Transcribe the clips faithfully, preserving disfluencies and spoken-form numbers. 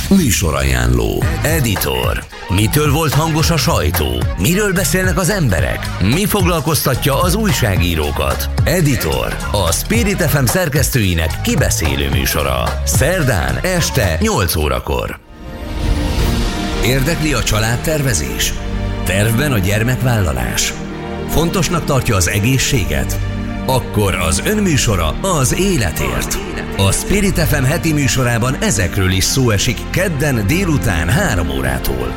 Műsorajánló. Editor. Mitől volt hangos a sajtó? Miről beszélnek az emberek? Mi foglalkoztatja az újságírókat? Editor. A Spirit ef em szerkesztőinek kibeszélő műsora. Szerdán este nyolc órakor. Érdekli a családtervezés? Tervben a gyermekvállalás? Fontosnak tartja az egészséget? Akkor az önműsora az életért. A Spirit ef em heti műsorában ezekről is szó esik kedden délután három órától.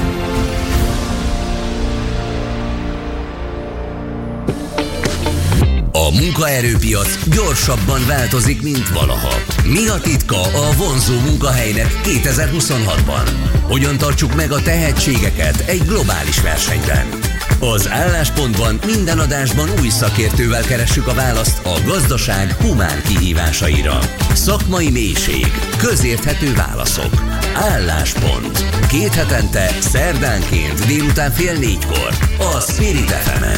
A munkaerőpiac gyorsabban változik, mint valaha. Mi a titka a vonzó munkahelynek kétezer-huszonhatban? Hogyan tartsuk meg a tehetségeket egy globális versenyben? Az Álláspontban minden adásban új szakértővel keressük a választ a gazdaság humán kihívásaira. Szakmai mélység, közérthető válaszok. Álláspont. Két hetente, szerdánként délután fél négykor a Spirit ef emen.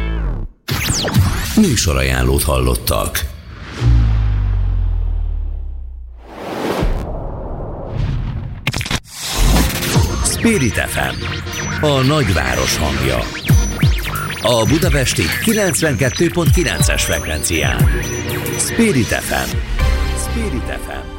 Műsorajánlót hallottak. Spirit ef em. A nagyváros hangja. A budapesti kilencvenkettő pont kilences frekvencián. Spirit ef em. Spirit ef em.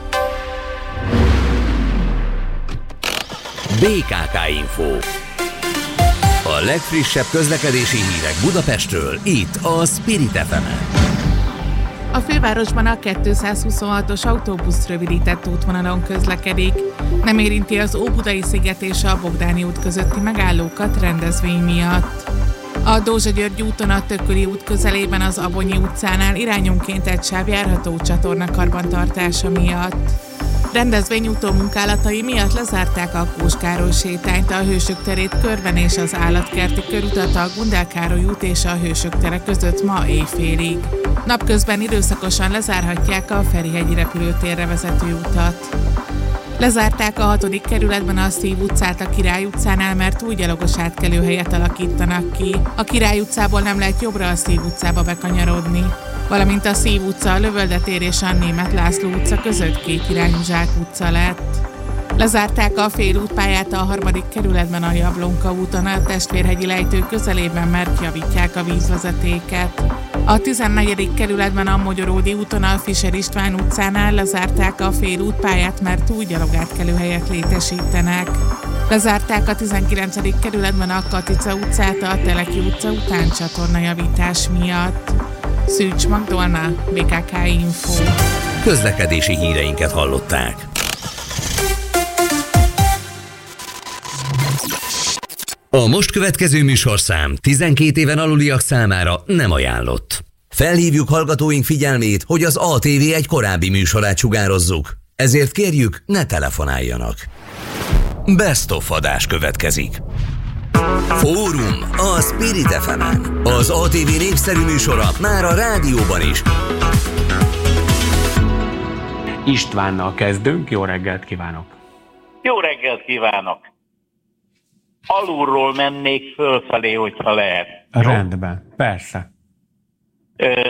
bé ká ká Info. A legfrissebb közlekedési hírek Budapestről, itt a Spirit ef emen. A fővárosban a kétszázhuszonhatos autóbusz rövidített útvonalon közlekedik. Nem érinti az Óbudai sziget és a Bogdáni út közötti megállókat rendezvény miatt. A Dózsa-György úton a Tököli út közelében az Abonyi utcánál irányonként egy sáv járható csatorna karbantartása miatt. Rendezvényúton munkálatai miatt lezárták a Kós Károly sétányt, a Hősök terét körben és az Állatkerti körutat a Gundel Károly út és a Hősök tere között ma éjfélig. Napközben időszakosan lezárhatják a Ferihegyi repülőtérre vezető utat. Lezárták a hatodik kerületben a Szív utcát a Király utcánál, mert új gyalogos átkelőhelyet alakítanak ki. A Király utcából nem lehet jobbra a Szív utcába bekanyarodni. Valamint a Szív utca, a Lövölde tér és a Németh László utca között kétirányú Zsák utca lett. Lezárták a félútpályát a harmadik kerületben a Jablonka úton, a Testvérhegyi lejtő közelében, mert javítják a vízvezetéket. A tizennegyedik kerületben a Mogyoródi úton a Fischer István utcánál lezárták a félútpályát, mert új gyalogátkelőhelyet létesítenek. Lezárták a tizenkilencedik kerületben a Katica utcát a Teleki utca után csatornajavítás miatt. Szűcs Magdolna, bé ká ká Info. Közlekedési híreinket hallották. A most következő műsorszám tizenkét éven aluliak számára nem ajánlott. Felhívjuk hallgatóink figyelmét, hogy az á té vé egy korábbi műsorát sugározzuk, ezért kérjük, ne telefonáljanak. Best of adás következik. Fórum a Spirit ef emen. Az á té vé népszerű műsora már a rádióban is. Istvánnal kezdünk, jó reggelt kívánok! Jó reggelt kívánok! Alulról mennék fölfelé, hogyha lehet. Rendben, persze. Ö,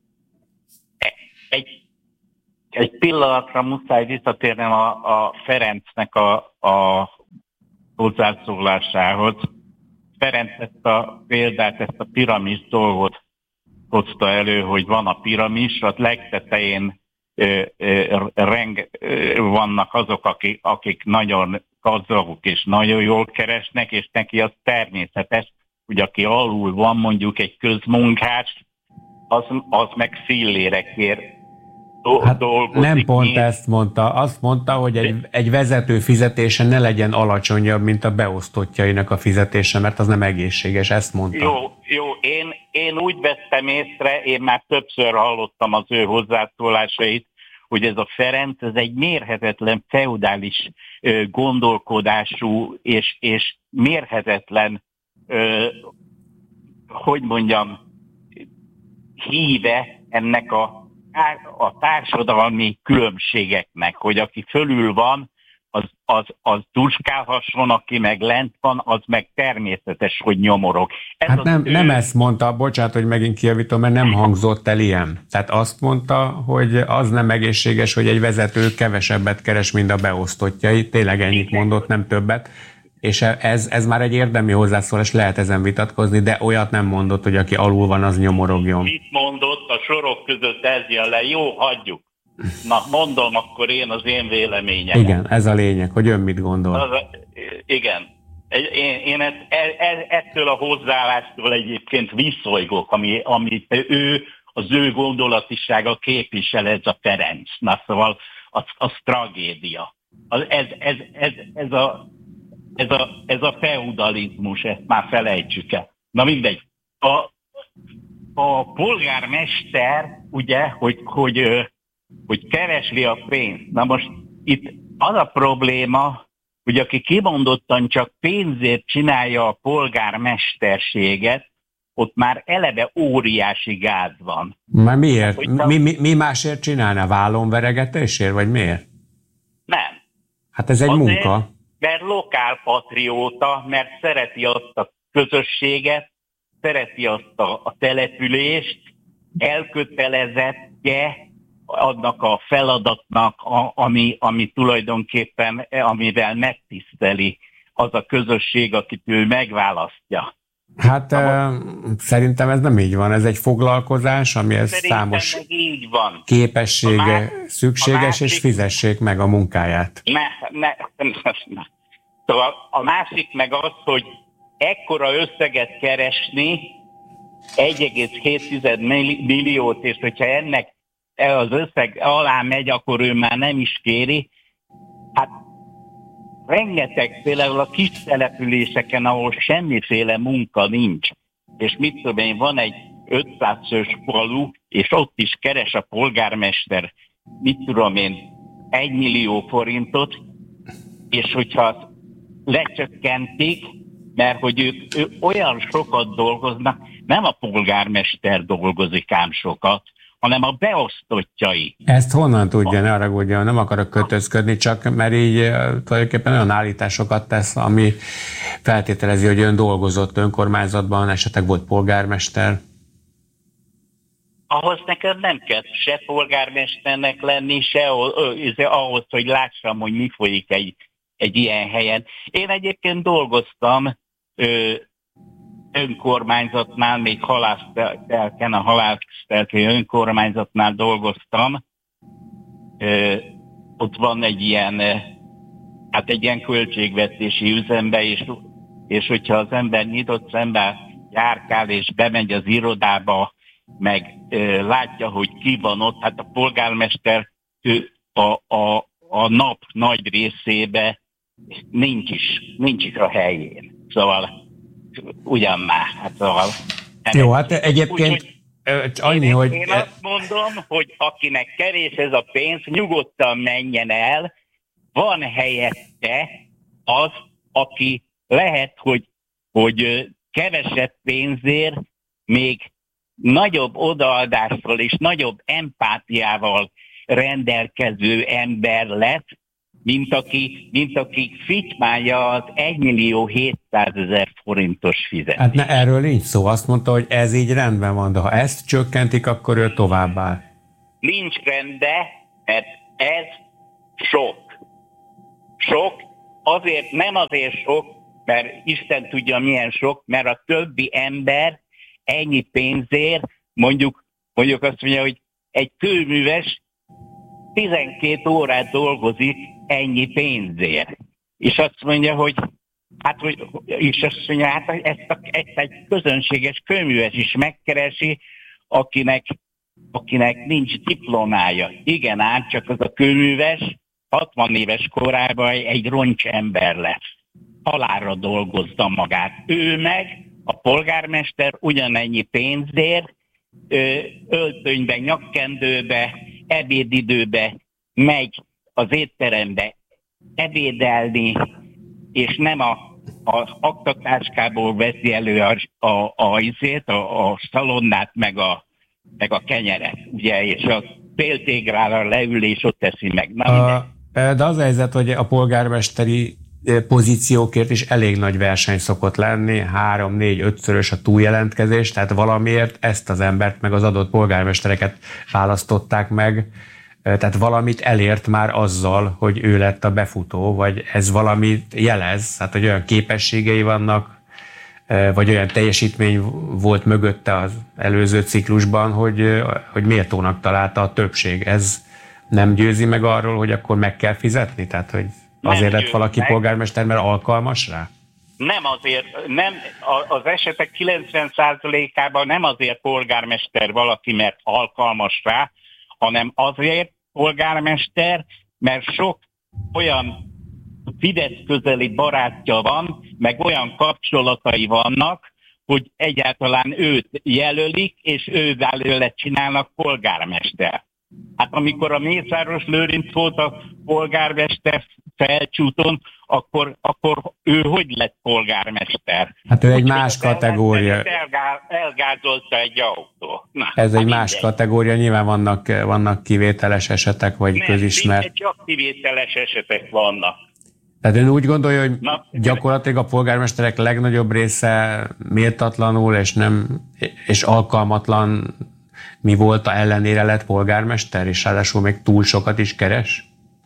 egy, egy pillanatra muszáj visszatérnem a, a Ferencnek a, a hozzászólásához. Ferenc ezt a példát, ezt a piramis dolgot hozta elő, hogy van a piramis, a legtetején ö, ö, reng, ö, vannak azok, akik, akik nagyon gazdagok és nagyon jól keresnek, és neki az természetes, hogy aki alul van mondjuk egy közmunkás, az, az meg szillére kér do- hát dolgozik. Nem pont Én... ezt mondta, azt mondta, hogy egy, egy vezető fizetése ne legyen alacsonyabb, mint a beosztottjainak a fizetése, mert az nem egészséges, ezt mondta. Jó, jó, én, én úgy vettem észre, én már többször hallottam az ő hozzászólásait, hogy ez a Ferenc, ez egy mérhetetlen feudális ö, gondolkodású és, és mérhetetlen, ö, hogy mondjam, híve ennek a, a társadalmi különbségeknek, hogy aki fölül van, az, az, az tuskálhasson, aki meg lent van, az meg természetes, hogy nyomorog. Ez hát nem, ő... nem ezt mondta, bocsánat, hogy megint kijavítom, mert nem hangzott el ilyen. Tehát azt mondta, hogy az nem egészséges, hogy egy vezető kevesebbet keres, mint a beosztottjai. Tényleg ennyit mondott, nem többet. És ez, ez már egy érdemi hozzászólás, lehet ezen vitatkozni, de olyat nem mondott, hogy aki alul van, az nyomorogjon. Mit mondott, a sorok között ez jön le, jó, hagyjuk. Na, mondom akkor én az én véleményem. Igen, ez a lényeg, hogy ön mit gondol. Az, igen. Én, én ett, ettől a hozzáállástól egyébként viszolygok, ami, amit ő, az ő gondolatisága képvisel, ez a Ferenc. Na szóval az, az tragédia. Az, ez, ez, ez, ez, a, ez, a, ez a feudalizmus, ezt már felejtsük el. Na mindegy. A, a polgármester, ugye, hogy, hogy hogy keresli a pénzt. Na most itt az a probléma, hogy aki kimondottan csak pénzért csinálja a polgármesterséget, ott már eleve óriási gáz van. Már miért? Hát, mi, mi, mi másért csinálna? Vállonveregetésért, vagy miért? Nem. Hát ez egy azért, munka. Mert lokálpatrióta, mert szereti azt a közösséget, szereti azt a, a települést, elkötelezettje annak a feladatnak, a, ami, ami tulajdonképpen, amivel megtiszteli az a közösség, akit ő megválasztja. Hát e, szerintem ez nem így van, ez egy foglalkozás, amihez számos így van. képessége má, szükséges, másik, és fizessék meg a munkáját. Ne, ne, ne, ne. Szóval a másik meg az, hogy ekkora összeget keresni, egy egész hét milliót, és hogyha ennek az összeg alá megy, akkor ő már nem is kéri. Hát rengeteg, például a kis településeken, ahol semmiféle munka nincs, és mit tudom én, van egy ötszáz falu, és ott is keres a polgármester, mit tudom én, egy millió forintot, és hogyha lecsökkentik, mert hogy ők, ők olyan sokat dolgoznak, nem a polgármester dolgozik ám sokat, hanem a beosztottjai. Ezt honnan tudja, ne haragudjon, nem akarok kötözködni, csak mert így tulajdonképpen olyan állításokat tesz, ami feltételezi, hogy ön dolgozott önkormányzatban, esetleg volt polgármester. Ahhoz nekem nem kell se polgármesternek lenni, se ahhoz, hogy lássam, hogy mi folyik egy, egy ilyen helyen. Én egyébként dolgoztam ö, önkormányzatnál, még halásztelken, a halásztelki önkormányzatnál dolgoztam. Ö, ott van egy ilyen, hát egy ilyen költségvetési üzembe, és, és hogyha az ember nyitott szemben járkál, és bemegy az irodába, meg ö, látja, hogy ki van ott, hát a polgármester ő, a, a, a nap nagy részébe nincs is, nincs is a helyén. Szóval ugyan már, hát szóval... Jó, hát egyébként úgy, annyi, én, hogy... Én azt mondom, hogy akinek kevés ez a pénz, nyugodtan menjen el, van helyette az, aki lehet, hogy, hogy kevesebb pénzért még nagyobb odaadással és nagyobb empátiával rendelkező ember lesz, mint aki, mint aki fitymálja az egymillió hétszázezer forintos fizetést. Hát ne, erről nincs szó. Azt mondta, hogy ez így rendben van, de ha ezt csökkentik, akkor ő továbbáll. Nincs rendben, mert ez sok. Sok, azért nem azért sok, mert Isten tudja milyen sok, mert a többi ember ennyi pénzért, mondjuk, mondjuk azt mondja, hogy egy kőműves tizenkét órát dolgozik ennyi pénzért. És azt mondja, hogy hát, hogy, és azt mondja, hát ezt, a, ezt egy közönséges kőműves is megkeresi, akinek, akinek nincs diplomája. Igen, ám csak az a kőműves hatvan éves korában egy roncs ember lesz. Halálra dolgozza magát. Ő meg, a polgármester ugyanennyi pénzért, öltönybe, nyakkendőbe, ebédidőbe megy az étterembe ebédelni, és nem a, az aktatáskából veszi elő a, a, a, izét, a, a szalonnát, meg a, meg a kenyeret, ugye, és a féltégrára leül, és ott teszi meg. Na, uh, De az a helyzet, hogy a polgármesteri pozíciókért is elég nagy verseny szokott lenni, három, négy, ötszörös a túljelentkezés, tehát valamiért ezt az embert, meg az adott polgármestereket választották meg, tehát valamit elért már azzal, hogy ő lett a befutó, vagy ez valamit jelez, hát hogy olyan képességei vannak, vagy olyan teljesítmény volt mögötte az előző ciklusban, hogy, hogy méltónak találta a többség. Ez nem győzi meg arról, hogy akkor meg kell fizetni? Tehát, hogy azért lett valaki meg. polgármester, mert alkalmas rá? Nem azért, nem, az esetek kilencven százalékában nem azért polgármester valaki, mert alkalmas rá, hanem azért polgármester, mert sok olyan Fidesz közeli barátja van, meg olyan kapcsolatai vannak, hogy egyáltalán őt jelölik, és ő belőle csinálnak polgármester. Hát amikor a Mészáros Lőrinc volt a polgármester Felcsúton, akkor, akkor ő hogy lett polgármester? Hát ő egy úgy más kategória. Elgá, elgázolta egy autó. Na, Ez egy más mindegy. kategória, nyilván vannak, vannak kivételes esetek, vagy Nem, közismert. Nem, csak kivételes esetek vannak. Tehát ön úgy gondolja, hogy Na, gyakorlatilag a polgármesterek legnagyobb része méltatlanul és, nem, és alkalmatlan mi volt a ellenére lett polgármester, és ráadásul még túl sokat is keres?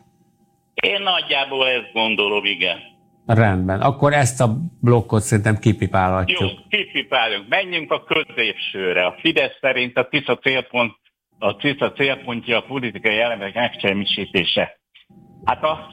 Én nagyjából ezt gondolom, igen. Rendben. Akkor ezt a blokkot szerintem kipipálhatjuk. Jó, kipipálunk. Menjünk a középsőre. A Fidesz szerint a Tisza célpont, a Tisza célpontja a politikai elemek megsemmisítése. Hát a,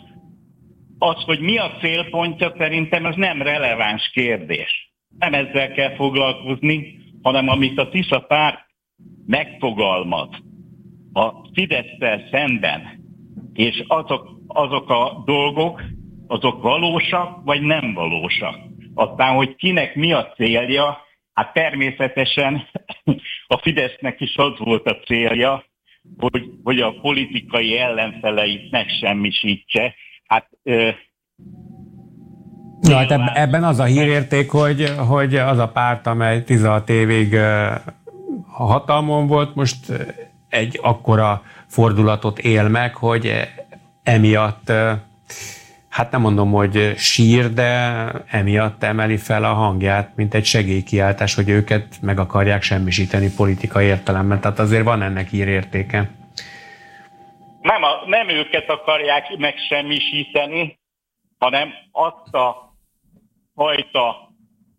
az, hogy mi a célpontja, szerintem az nem releváns kérdés. Nem ezzel kell foglalkozni, hanem amit a Tisza párt megfogalmaz a Fidesszel szemben, és azok, azok a dolgok, azok valósak, vagy nem valósak. Aztán, hogy kinek mi a célja, hát természetesen a Fidesznek is az volt a célja, hogy, hogy a politikai ellenfeleit megsemmisítse. Hát, ö, ja, hát ebben az a hírérték, hogy, hogy az a párt, amely tizenhat évig a hatalmon volt, most egy akkora fordulatot él meg, hogy emiatt, hát nem mondom, hogy sír, de emiatt emeli fel a hangját, mint egy segélykiáltás, hogy őket meg akarják semmisíteni politikai értelemben. Tehát azért van ennek hírértéke. Nem, a, nem őket akarják megsemmisíteni, hanem azt a fajta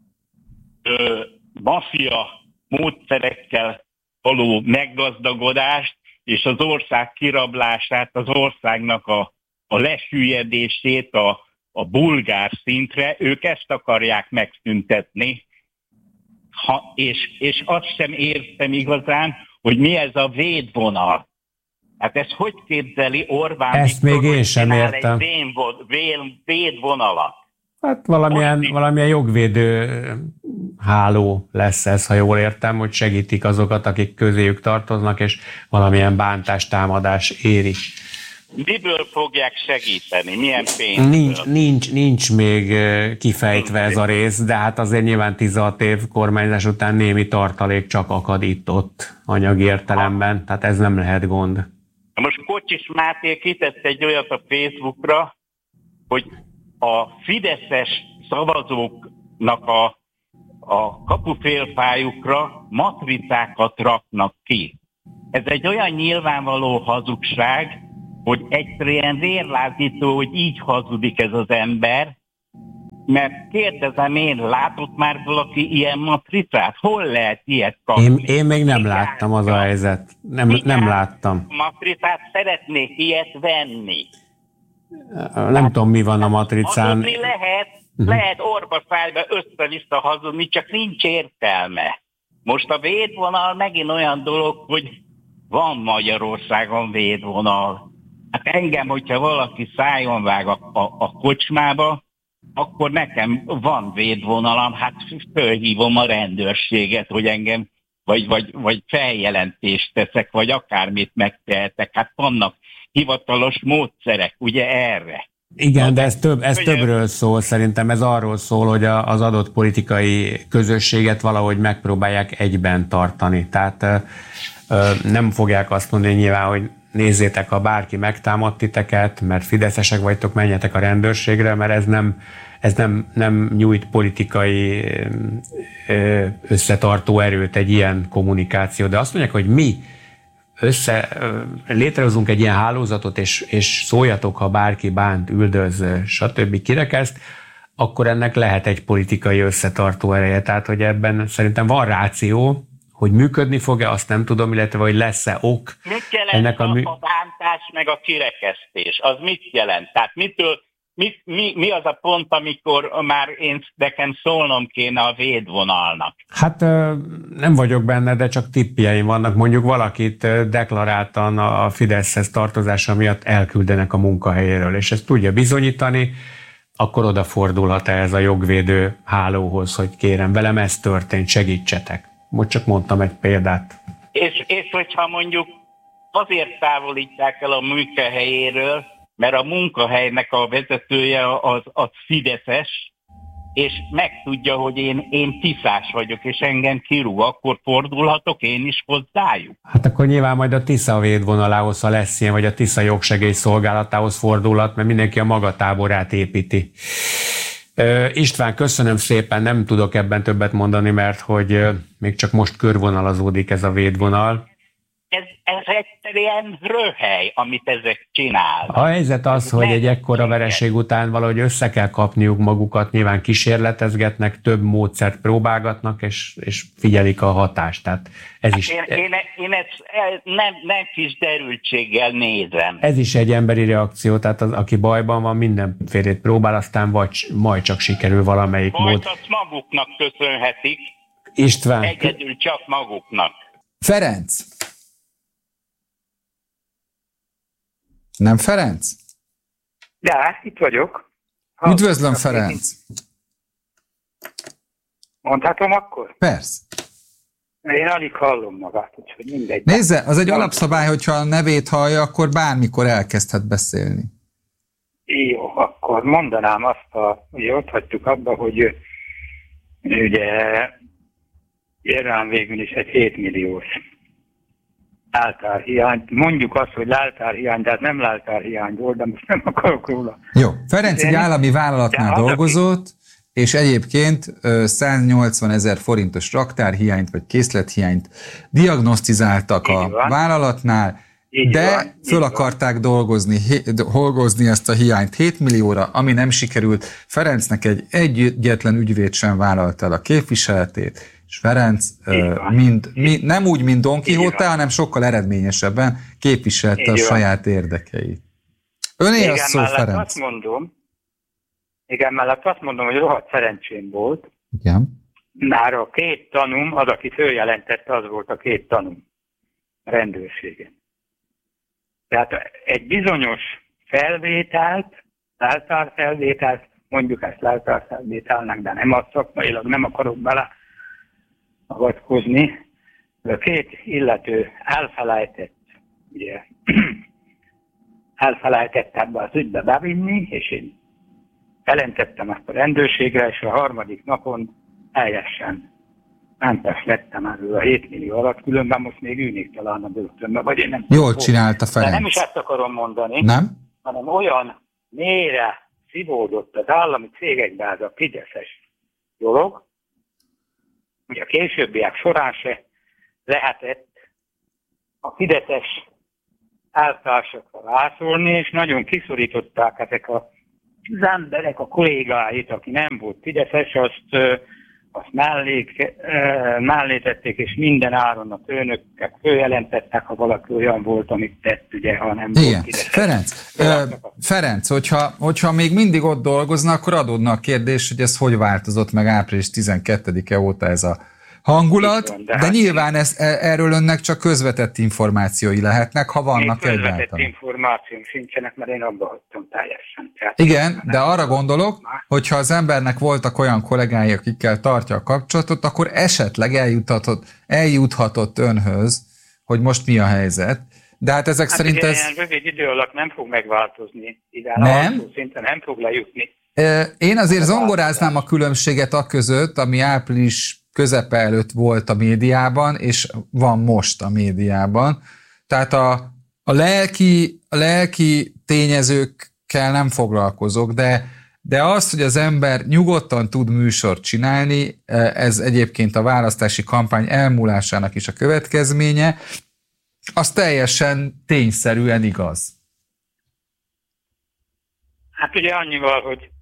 ö, maffia módszerekkel való meggazdagodást és az ország kirablását, az országnak a, a lesüllyedését a, a bulgár szintre, ők ezt akarják megszüntetni. Ha, és, és azt sem értem igazán, hogy mi ez a védvonal. Hát ezt hogy képzeli Orbán Ezt Viktor, még én sem értem. Egy védvonalat? Hát valamilyen, valamilyen jogvédő háló lesz ez, ha jól értem, hogy segítik azokat, akik közéjük tartoznak, és valamilyen bántástámadás éri. Miből fogják segíteni? Milyen pénzből? Nincs, nincs, nincs még kifejtve ez a rész, de hát azért nyilván tizenhat év kormányzás után némi tartalék csak akad itt-ott anyagi értelemben, tehát ez nem lehet gond. Most Kocsis Máté kitett egy olyat a Facebookra, hogy a fideszes szavazóknak a, a kapufélfájukra matricákat raknak ki. Ez egy olyan nyilvánvaló hazugság, hogy egyszerűen vérlázító, hogy így hazudik ez az ember, mert kérdezem én, látott már valaki ilyen matricát? Hol lehet ilyet kapni? Én, én még nem láttam, az a helyzet. Nem, nem láttam. Matricát szeretnék ilyet venni. Nem hát, tudom, mi van a matricán. Hazudni lehet, uh-huh. lehet orbaszájba össze-vissza hazudni, csak nincs értelme. Most a védvonal megint olyan dolog, hogy van Magyarországon védvonal. Hát engem, hogyha valaki szájon vág a, a, a kocsmába, akkor nekem van védvonalam, hát fölhívom a rendőrséget, hogy engem, vagy, vagy, vagy feljelentést teszek, vagy akármit megtehetek. Hát vannak hivatalos módszerek, ugye erre. Igen, de ez, több, ez többről szól, szerintem ez arról szól, hogy az adott politikai közösséget valahogy megpróbálják egyben tartani. Tehát nem fogják azt mondani nyilván, hogy nézzétek, ha bárki megtámad titeket, mert fideszesek vagytok, menjetek a rendőrségre, mert ez nem, ez nem, nem nyújt politikai összetartó erőt egy ilyen kommunikáció. De azt mondják, hogy mi össze, létrehozunk egy ilyen hálózatot, és, és szóljatok, ha bárki bánt, üldöz, stb. Kirekeszt, akkor ennek lehet egy politikai összetartó ereje. Tehát, hogy ebben szerintem van ráció, hogy működni fog-e, azt nem tudom, illetve hogy lesz-e ok. Mit jelent ennek a, mű... a bántás meg a kirekesztés? Az mit jelent? Tehát mitől, mit, mi, mi az a pont, amikor már én nekem szólnom kéne a védvonalnak? Hát nem vagyok benne, de csak tippjeim vannak. Mondjuk valakit deklaráltan a Fideszhez tartozása miatt elküldenek a munkahelyéről, és ezt tudja bizonyítani, akkor odafordulhat ez a jogvédő hálóhoz, hogy kérem, velem ez történt, segítsetek. Most csak mondtam egy példát. És, és hogyha mondjuk azért távolítják el a munkahelyéről, mert a munkahelynek a vezetője az, az fideszes, és megtudja, hogy én, én tiszás vagyok, és engem kirúg, akkor fordulhatok én is hozzájuk? Hát akkor nyilván majd a Tisza védvonalához, ha lesz ilyen, vagy a Tisza jogsegélyszolgálatához fordulhat, mert mindenki a maga táborát építi. István, köszönöm szépen, nem tudok ebben többet mondani, mert hogy még csak most körvonalazódik ez a védvonal. Ez, ez egyszerűen röhely, amit ezek csinál. A helyzet az, ez hogy egy ekkora vereség után valahogy össze kell kapniuk magukat, nyilván kísérletezgetnek, több módszert próbálgatnak, és, és figyelik a hatást. Tehát ez is... Én, én, én ezt nem, nem kis derültséggel nézem. Ez is egy emberi reakció, tehát az, aki bajban van, mindenfélét próbál, aztán vagy majd csak sikerül valamelyik majd mód. azt maguknak köszönhetik. István. Egyedül csak maguknak. Ferenc. Nem Ferenc? De, itt vagyok. Ha, üdvözlöm, Ferenc. Mondhatom akkor? Persze. Én alig hallom magát, úgyhogy mindegy. Nézze, az egy alapszabály, hogyha a nevét hallja, akkor bármikor elkezdhet beszélni. Jó, akkor mondanám azt, a, hogy ott hagytuk abba, hogy ugye Irán végül is egy hétmilliós leltárhiányt. Mondjuk azt, hogy leltárhiány, de hát nem leltárhiány volt, de most nem akarok róla. Jó, Ferenc egy állami vállalatnál dolgozott, aki... és egyébként száznyolcvan ezer forintos raktárhiányt vagy készlethiányt diagnosztizáltak a vállalatnál, így de van, föl akarták dolgozni, dolgozni ezt a hiányt hét millióra, ami nem sikerült. Ferencnek egy egyetlen ügyvéd sem vállalt el a képviseletét, és Ferenc mind, mind, nem úgy, mint Don Quixote, hanem sokkal eredményesebben képviselte így a van. saját érdekeit. Öné a szó, Ferenc. Azt mondom, igen, mellett azt mondom, hogy rohadt szerencsém volt. Igen. Már a két tanúm, az, aki följelentette, az volt a két tanúm rendőrségen. Tehát egy bizonyos felvételt, leltárfelvételt, mondjuk ezt leltárfelvételnek, de nem az szakmailag, nem akarok bele avatkozni. A két illető elfelejtett, ugye, elfelejtett ebbe az ügybe bevinni, és én jelentettem ezt a rendőrségre, és a harmadik napon teljesen mentes lettem erről a hét millió alatt, különben most még ülnék talán a börtönbe, vagy én nem Jól tudom. Csinálta Ferenc. De nem is ezt akarom mondani, nem? hanem olyan mélyre szívódott az állami cégekbe ez a fideszes dolog, hogy a későbbiek során se lehetett a fideszes eltársakra vászolni, és nagyon kiszorították ezek a az emberek, a kollégáit, aki nem volt fideszes, azt, azt mellé, mellé tették, és minden áron a főnöknek följelentettek, ha valaki olyan volt, amit tett, ugye, ha nem igen. volt fideszes. Ferenc, ö, Ferenc hogyha, hogyha még mindig ott dolgozna, akkor adódna a kérdés, hogy ez hogy változott meg április tizenkettedike óta ez a hangulat, van, de, de hát nyilván ez, erről önnek csak közvetett információi lehetnek, ha vannak egyáltalán. Közvetett információim sincsenek, mert én abba hagytam teljesen. Tehát igen, de arra gondolok, hogyha az embernek voltak olyan kollégái, akikkel tartja a kapcsolatot, akkor esetleg eljuthatott, eljuthatott önhöz, hogy most mi a helyzet. De hát ezek hát szerint ugye, ez... ilyen rövid idő alatt nem fog megváltozni. Ide nem? Szinte nem fog lejutni. Én azért zongoráznám a különbséget a között, ami április közepe előtt volt a médiában, és van most a médiában. Tehát a, A lelki, a lelki tényezőkkel nem foglalkozok, de, de az, hogy az ember nyugodtan tud műsort csinálni, ez egyébként a választási kampány elmúlásának is a következménye, az teljesen tényszerűen igaz. Hát ugye annyival, hogy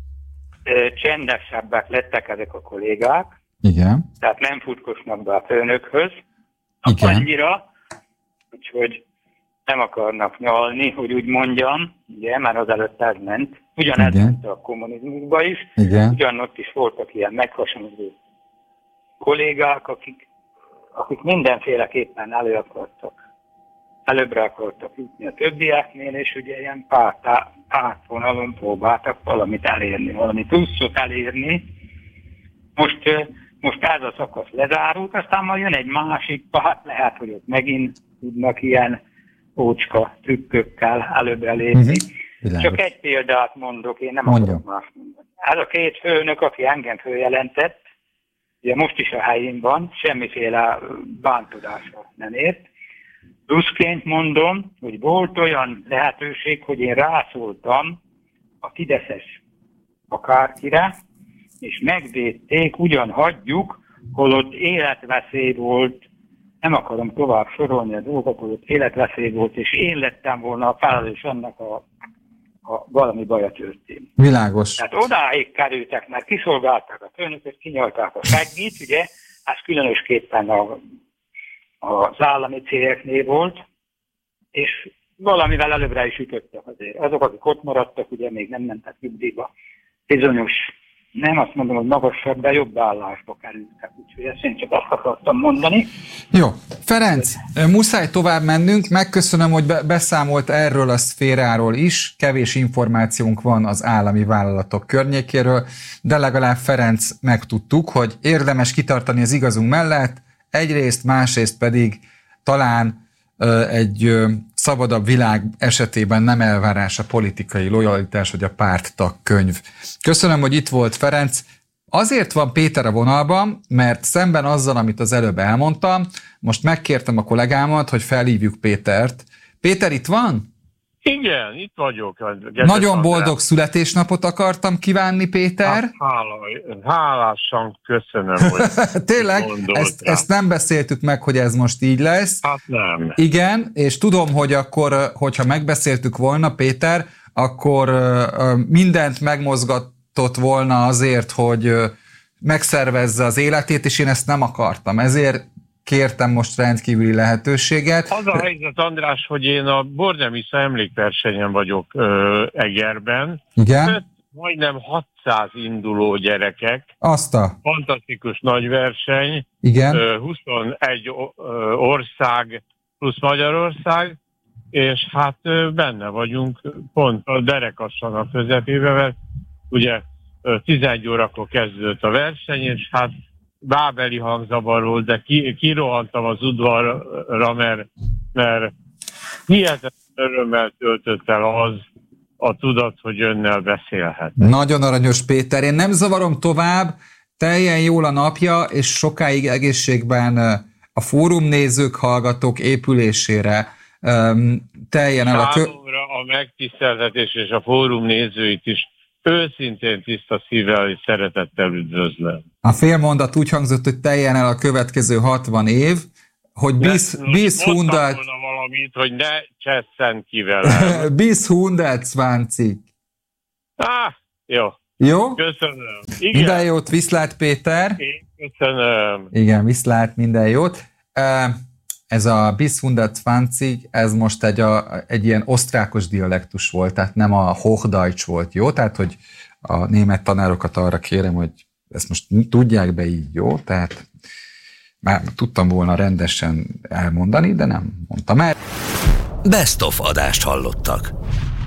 ö, csendesebbek lettek ezek a kollégák, Igen. tehát nem futkosnak be a főnökhöz, Igen. annyira, úgyhogy nem akarnak nyalni, hogy úgy mondjam, ugye, már az előtt ez ment. Ugyanez ment a kommunizmusban is, Igen. ugyanott is voltak ilyen meghasonló kollégák, akik, akik mindenféleképpen elő akartak, előbbre akartak jutni a többieknél, és ugye ilyen párt, pártvonalon próbáltak valamit elérni, valami pluszot elérni. Most, most ez a szakasz lezárult, aztán majd jön egy másik párt, lehet, hogy ott megint tudnak ilyen ócska trükkökkel előbbre lépni. Uh-huh. Csak egy példát mondok, én nem Mondjam. akarok más mondani. Ez a két főnök, aki engem följelentett, ugye most is a helyén van, semmiféle bántodásra nem ért. Pluszként mondom, hogy volt olyan lehetőség, hogy én rászóltam a fideszes akárkire, és megvédték, ugyan hagyjuk, holott életveszély volt, nem akarom tovább sorolni a dolgokat, holott életveszély volt, és én lettem volna a felelős annak, a, a valami baja történt. Világos. Tehát odáig kerültek, mert kiszolgálták a főnököt, kinyalták a seggit, ugye, ez különösképpen a, az állami cégeknél volt, és valamivel előbbre is ütöttek azért. Azok, akik ott maradtak, ugye még nem mentek nyugdíjba. Bizonyos, nem azt mondom, hogy magasabb, de jobb állásba kerültek. Úgyhogy ezt én csak azt akartam mondani. Jó. Ferenc, muszáj tovább mennünk. Megköszönöm, hogy beszámolt erről a szféráról is. Kevés információnk van az állami vállalatok környékéről, de legalább Ferenc megtudtuk, hogy érdemes kitartani az igazunk mellett, egyrészt, másrészt pedig talán egy szabadabb világ esetében nem elvárás a politikai lojalitás, vagy a párttag könyv. Köszönöm, hogy itt volt Ferenc. Azért van Péter a vonalban, mert szemben azzal, amit az előbb elmondtam, most megkértem a kollégámat, hogy felhívjuk Pétert. Péter, itt van? Igen, itt vagyok. Nagyon boldog születésnapot akartam kívánni, Péter. Hát, hála, hálásan köszönöm, hogy tényleg, ezt, ezt nem beszéltük meg, hogy ez most így lesz. Hát nem. Igen, és tudom, hogy akkor, hogyha megbeszéltük volna, Péter, akkor mindent megmozgatott volna azért, hogy megszervezze az életét, és én ezt nem akartam. Ezért kértem most rendkívüli lehetőséget. Az a helyzet, András, hogy én a Bornemisza emlékversenyen vagyok ö, Egerben. Igen? Öt, majdnem hatszáz induló gyerekek. Azt a... Fantasztikus nagy verseny. Igen? Ö, huszonegy ország plusz Magyarország, és hát ö, benne vagyunk pont a derekassan a közepébe, mert ugye ö, tizenegy órakor kezdődött a verseny, és hát bábeli hangzavarról, de ki, kirohantam az udvarra, mert, mert hihetetlen örömmel töltött el az a tudat, hogy önnel beszélhet. Nagyon aranyos, Péter. Én nem zavarom tovább, teljen jól a napja, és sokáig egészségben a fórumnézők, hallgatók épülésére um, teljen el a... Számomra a megtiszteltetés és a fórum nézőit is őszintén tiszta szívvel és szeretettel üdvözlöm. A félmondat úgy hangzott, hogy teljen el a következő hatvan év, hogy bis, bis hundert... volna valamit, hogy ne csesszen ki velem. bis hundertzwanzig. Ah, jó. Jó? Köszönöm. Igen. Minden jót, viszlát, Péter. Én köszönöm. Igen, viszlát, minden jót. Ez a bis hundertzwanzig, ez most egy, a, egy ilyen osztrákos dialektus volt, tehát nem a Hochdeutsch volt, jó? Tehát, hogy a német tanárokat arra kérem, hogy ezt most tudják be így, jó? Tehát már tudtam volna rendesen elmondani, de nem mondtam el. Best of adást hallottak.